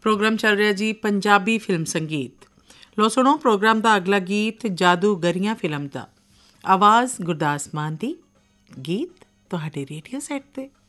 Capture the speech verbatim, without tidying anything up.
Programme ਚੱਲ ਰਿਹਾ ਜੀ ਪੰਜਾਬੀ ਫਿਲਮ ਸੰਗੀਤ। ਲੋ ਸੁਣੋ ਪ੍ਰੋਗਰਾਮ ਦਾ ਅਗਲਾ ਗੀਤ ਜਾਦੂਗਰੀਆਂ ਫਿਲਮ ਦਾ। ਆਵਾਜ਼ ਗੁਰਦਾਸ ਮਾਨ ਦੀ, ਗੀਤ ਤੁਹਾਡੇ ਰੇਡੀਓ ਸੈੱਟ 'ਤੇ।